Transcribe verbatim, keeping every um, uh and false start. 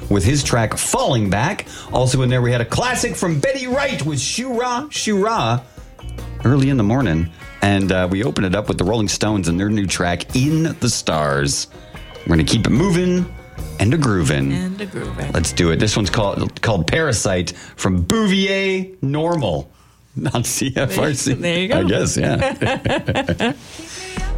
with his track Falling Back. Also in there, we had a classic from Betty Wright with Shoo-Ra, Shoo-Ra, early in the morning. And uh, we open it up with the Rolling Stones and their new track, In the Stars. We're going to keep it moving and a grooving. And a grooving. Let's do it. This one's called called Parasite from Bouvier Normal on C F R C. There you go. I guess, yeah.